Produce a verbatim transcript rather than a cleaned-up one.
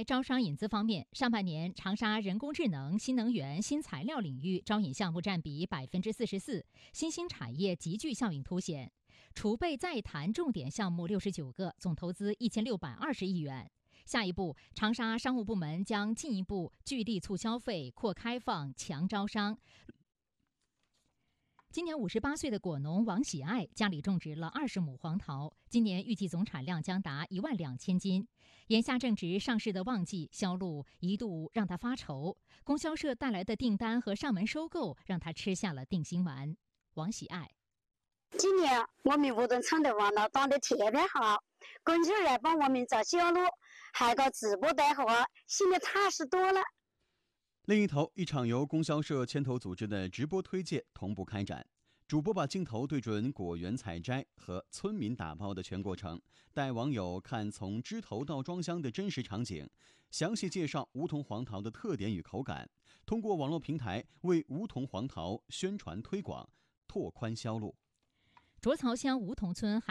招商引资方面，上半年长沙人工智能、新能源、新材料领域招引项目占比百分之四十四，新兴产业集聚效应凸显。储备再谈重点项目六十九个，总投资一千六百二十亿元。下一步，长沙商务部门将进一步聚力促消费、扩开放、强招商。今年五十八岁的果农王喜爱家里种植了二十亩黄桃，今年预计总产量将达一万两千斤。眼下正值上市的旺季，销路一度让他发愁。供销社带来的订单和上门收购让他吃下了定心丸。王喜爱： 今年我们梧桐厂的黄桃长得特别好，供销来帮我们找销路，还搞直播带货，心里踏实多了。 另一头，一场由供销社牵头组织的直播推介同步开展，主播把镜头对准果园采摘和村民打包的全过程，带网友看从枝头到装箱的真实场景，详细介绍梧桐黄桃的特点与口感，通过网络平台为梧桐黄桃宣传推广，拓宽销路。 卓槽乡梧桐村海